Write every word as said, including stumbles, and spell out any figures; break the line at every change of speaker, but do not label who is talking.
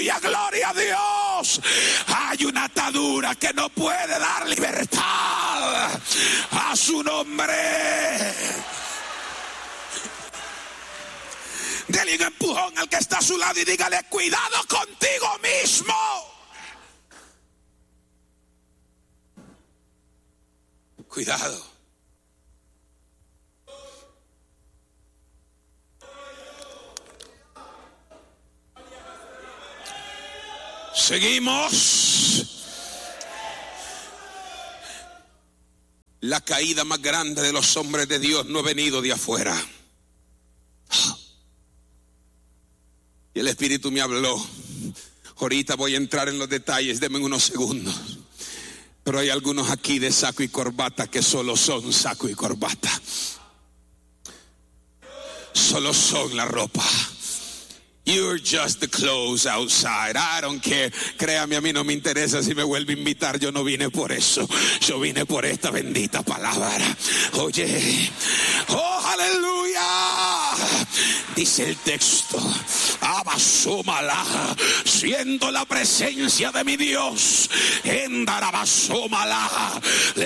Aleluya, gloria a Dios. Hay una atadura que no puede dar libertad. A su nombre. Dele un empujón al que está a su lado y dígale: cuidado contigo mismo. Cuidado. Seguimos. La caída más grande de los hombres de Dios no ha venido de afuera. Y el Espíritu me habló. Ahorita voy a entrar en los detalles, denme unos segundos. Pero hay algunos aquí de saco y corbata que solo son saco y corbata. Solo son la ropa. You're just the clothes outside. I don't care. Créame, a mí no me interesa si me vuelve a invitar. Yo no vine por eso. Yo vine por esta bendita palabra. Oye. Oh, aleluya. Dice el texto: Abasómala, siendo la presencia de mi Dios, en Darabasómala, le